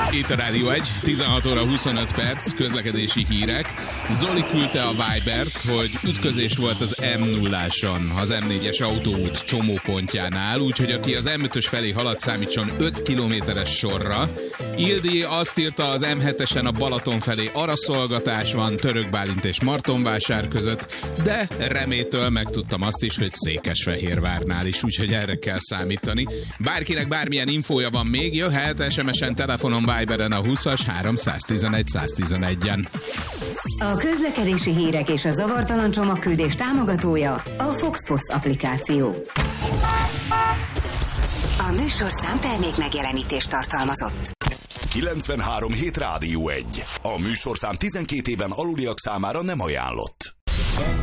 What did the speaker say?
Itt a Rádió 1, 16 óra 25 perc, közlekedési hírek. Zoli küldte a Vibert, hogy ütközés volt az M0-áson, az M4-es autóút csomópontjánál, úgyhogy aki az M5-ös felé halad, számítson 5 kilométeres sorra. Ildi azt írta az M7-esen a Balaton felé araszolgatás van Török Bálint és Martonvásár között, de Remétől megtudtam azt is, hogy Székesfehérvárnál is, úgyhogy erre kell számítani. Bárkinek bármilyen infója van még, jöhet SMS-en, telefonon, Viberen a 20-as 311 111-en. A közlekedési hírek és a zavartalan csomagküldés támogatója a Foxpost applikáció. A műsorszám termék megjelenítést tartalmazott. 93.7 Rádió 1. A műsorszám 12 éven aluliak számára nem ajánlott.